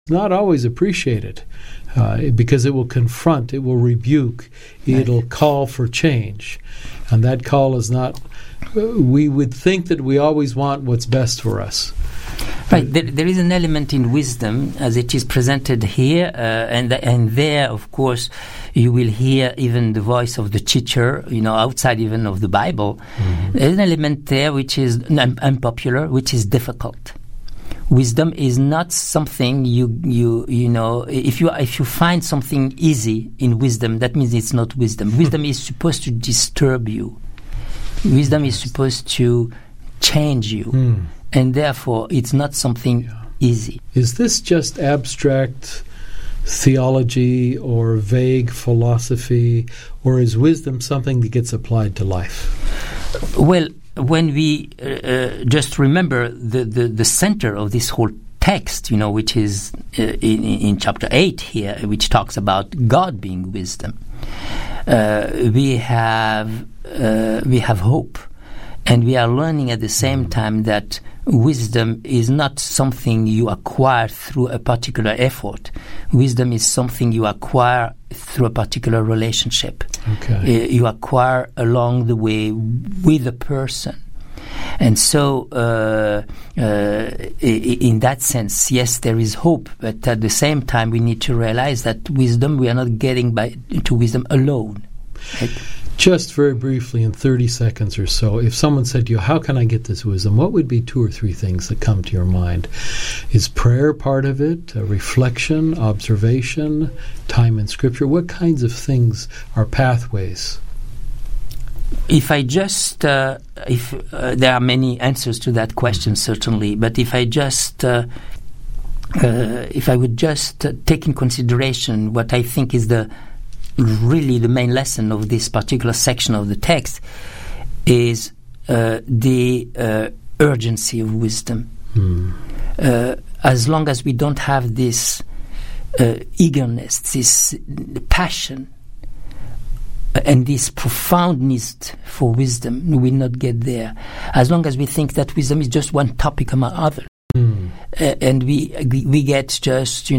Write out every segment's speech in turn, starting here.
not always appreciated because it will confront, it will rebuke, it'll call for change. And that call is not, we would think that we always want what's best for us. Right. There is an element in wisdom as it is presented here, and there, of course, you will hear even the voice of the teacher, outside even of the Bible. Mm-hmm. There's an element there which is unpopular, which is difficult. Wisdom is not something if you find something easy in wisdom, that means it's not wisdom. Wisdom is supposed to disturb you. Wisdom is supposed to change you. And therefore, it's not something easy. Is this just abstract theology or vague philosophy, or is wisdom something that gets applied to life? Well, when we just remember the center of this whole text, which is in chapter 8 here, which talks about God being wisdom, we have hope. And we are learning at the same time that wisdom is not something you acquire through a particular effort. Wisdom is something you acquire through a particular relationship. Okay. You acquire along the way with a person. And so, in that sense, yes, there is hope. But at the same time, we need to realize that wisdom, we are not getting to wisdom alone. Right? Just very briefly, in 30 seconds or so, if someone said to you, how can I get this wisdom? What would be 2 or 3 things that come to your mind? Is prayer part of it? Reflection, observation, time in Scripture? What kinds of things are pathways? If I just, there are many answers to that question, certainly, but if I would just take in consideration what I think is really the main lesson of this particular section of the text is the urgency of wisdom. As long as we don't have this eagerness, this passion, and this profound need for wisdom, we will not get there. As long as we think that wisdom is just one topic among others, and we get just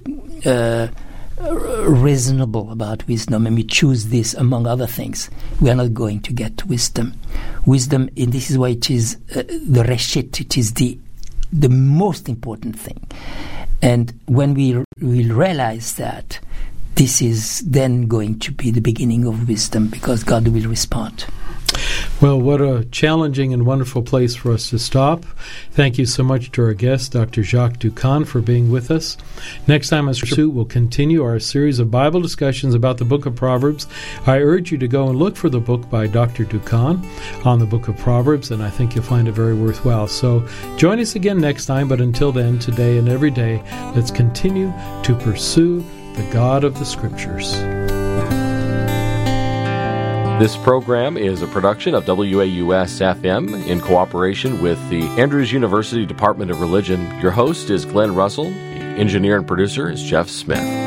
reasonable about wisdom, and we choose this among other things, we are not going to get to wisdom. Wisdom, and this is why it is the reshit, it is the most important thing. And when we realize that, this is then going to be the beginning of wisdom, because God will respond. Well, what a challenging and wonderful place for us to stop. Thank you so much to our guest, Dr. Jacques Doukhan, for being with us. Next time, as Pursuit, we'll continue our series of Bible discussions about the book of Proverbs. I urge you to go and look for the book by Dr. Doukhan on the book of Proverbs, and I think you'll find it very worthwhile. So join us again next time, but until then, today and every day, let's continue to pursue the God of the Scriptures. This program is a production of WAUS-FM in cooperation with the Andrews University Department of Religion. Your host is Glenn Russell. The engineer and producer is Jeff Smith.